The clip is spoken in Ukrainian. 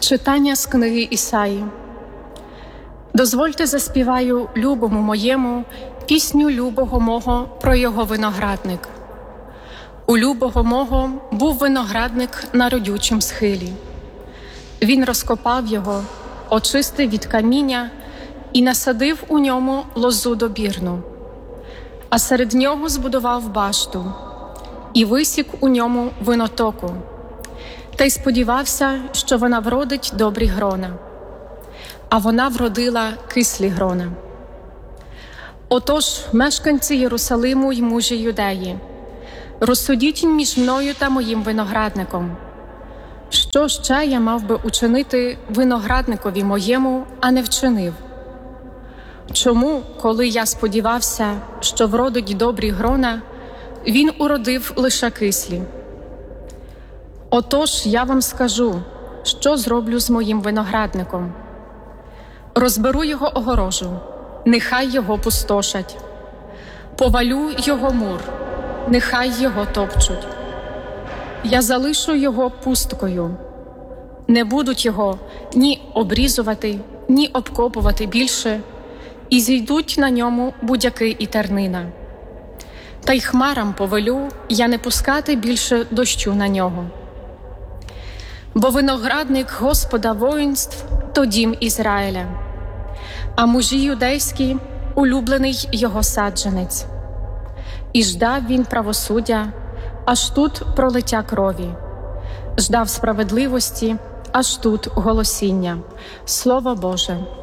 Читання з книги Ісаї. Дозвольте заспіваю любому моєму пісню любого мого про його виноградник. У любого мого був виноградник на родючім схилі. Він розкопав його, очистив від каміння і насадив у ньому лозу добірну, а серед нього збудував башту і висік у ньому винотоку, та й сподівався, що вона вродить добрі грона. А вона вродила кислі грона. Отож, мешканці Єрусалиму й мужі Юдеї, розсудіть між мною та моїм виноградником. Що ще я мав би учинити виноградникові моєму, а не вчинив? Чому, коли я сподівався, що вродить добрі грона, він уродив лише кислі? Отож, я вам скажу, що зроблю з моїм виноградником. Розберу його огорожу, нехай його пустошать. Повалю його мур, нехай його топчуть. Я залишу його пусткою. Не будуть його ні обрізувати, ні обкопувати більше, і зійдуть на ньому будяки і тернина. Та й хмарам повелю я не пускати більше дощу на нього. Бо виноградник Господа воїнств – то дім Ізраїля, а мужі юдейські – улюблений його саджанець. І ждав він правосуддя, аж тут пролиття крові, ждав справедливості, аж тут голосіння. Слово Боже.